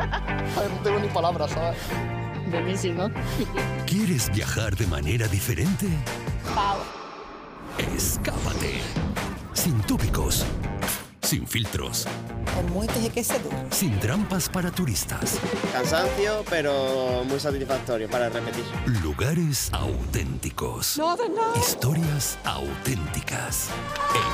Ay, no tengo ni palabras, ¿sabes? Buenísimo. ¿Quieres viajar de manera diferente? Pau. Escápate. Sin tópicos. Sin filtros. Con muy enriquecedor. Sin trampas para turistas. Cansancio, pero muy satisfactorio para repetir. Lugares auténticos. Historias auténticas. En